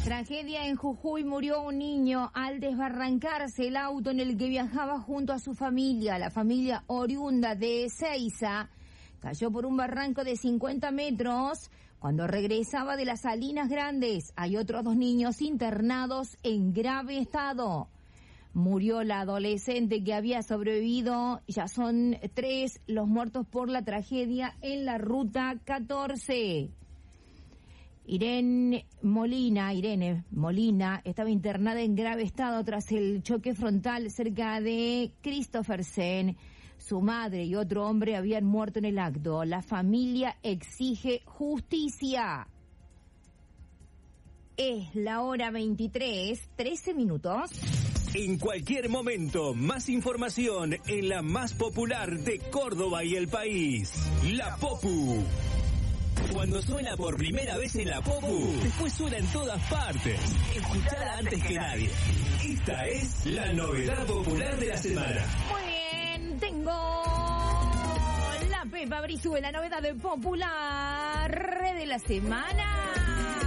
Tragedia en Jujuy, murió un niño al desbarrancarse el auto en el que viajaba junto a su familia. La familia oriunda de Ezeiza cayó por un barranco de 50 metros cuando regresaba de las Salinas Grandes. Hay otros 2 niños internados en grave estado. Murió la adolescente que había sobrevivido. Ya son 3 los muertos por la tragedia en la ruta 14. Irene Molina estaba internada en grave estado tras el choque frontal cerca de Christophersen. Su madre y otro hombre habían muerto en el acto. La familia exige justicia. Es la hora 23, 13 minutos. En cualquier momento, más información en la más popular de Córdoba y el país. La Popu. Cuando suena por primera vez en la Popu, después suena en todas partes. Escuchada antes que nadie. Esta es la novedad popular de la semana. Muy bien, tengo la Pepa Brizuela, novedad popular de la semana.